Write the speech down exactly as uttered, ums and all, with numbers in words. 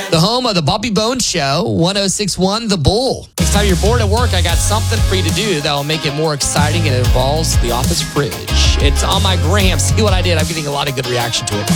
The home of the Bobby Bones Show, one oh six point one The Bull. Next time you're bored at work, I got something for you to do that will make it more exciting, and it involves the office fridge. It's on my gram. See what I did. I'm getting a lot of good reaction to it.